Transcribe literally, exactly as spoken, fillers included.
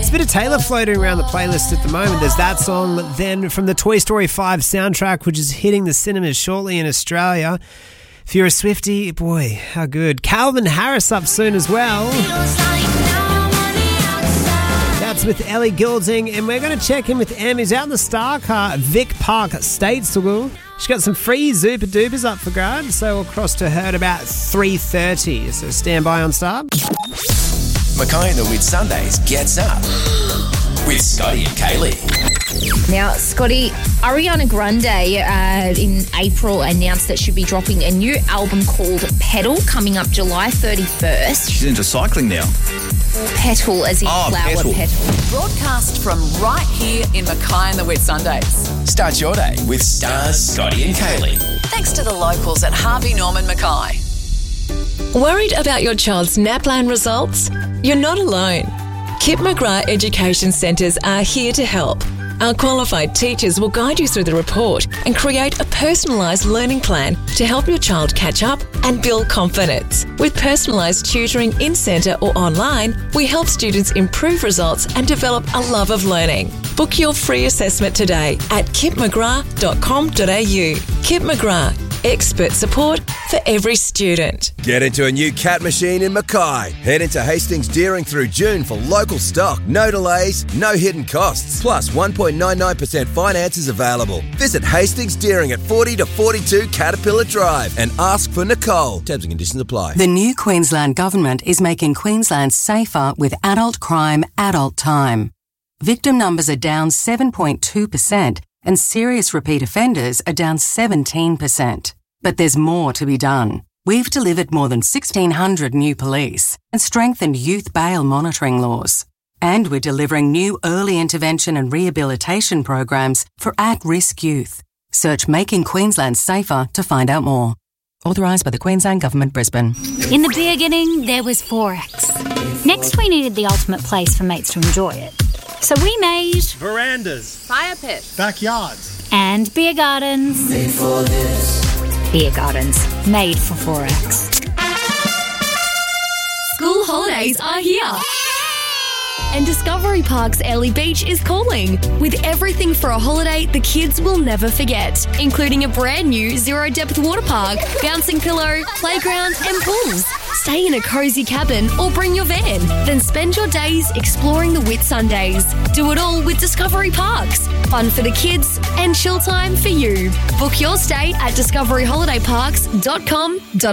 There's a bit of Taylor floating around the playlist at the moment. There's that song, then from the Toy Story five soundtrack, which is hitting the cinemas shortly in Australia. If you're a Swiftie, boy, how good. Calvin Harris up soon as well. That's with Ellie Goulding, and we're going to check in with Em, who's out in the star car at Vic Park Statesville. She's got some free Zupa Dupas up for grabs, so we'll cross to her at about three thirty. So stand by on Star. Mackay and the Whitsundays gets up with Scotty and Kaylee. Now, Scotty, Ariana Grande uh, in April announced that she'd be dropping a new album called Petal coming up July thirty-first. She's into cycling now. Petal as in oh, flower petal. petal. Broadcast from right here in Mackay and the Whitsundays. Start your day with Stars, Scotty and Kaylee. Thanks to the locals at Harvey Norman Mackay. Worried about your child's NAPLAN results? You're not alone. Kip McGrath Education Centres are here to help. Our qualified teachers will guide you through the report and create a personalised learning plan to help your child catch up and build confidence. With personalised tutoring in-centre or online, we help students improve results and develop a love of learning. Book your free assessment today at kip mcgrath dot com dot a u. Kip McGrath, expert support for every student. Get into a new cat machine in Mackay. Head into Hastings Deering through June for local stock. No delays, no hidden costs. Plus one point nine nine percent finance is available. Visit Hastings Deering at forty to forty-two Caterpillar Drive and ask for Nicole. Terms and conditions apply. The new Queensland Government is making Queensland safer with adult crime, adult time. Victim numbers are down seven point two percent and serious repeat offenders are down seventeen percent. But there's more to be done. We've delivered more than sixteen hundred new police and strengthened youth bail monitoring laws. And we're delivering new early intervention and rehabilitation programs for at-risk youth. Search Making Queensland Safer to find out more. Authorised by the Queensland Government, Brisbane. In the beginning, there was Forex. Next, we needed the ultimate place for mates to enjoy it. So we made verandas, fire pits, backyards, and beer gardens. Made for this. Beer gardens, made for Forex. School holidays are here. And Discovery Parks Airlie Beach is calling, with everything for a holiday the kids will never forget, including a brand new zero-depth water park, bouncing pillow, playground and pools. Stay in a cosy cabin or bring your van. Then spend your days exploring the Whitsundays. Do it all with Discovery Parks. Fun for the kids and chill time for you. Book your stay at discovery holiday parks dot com dot a u.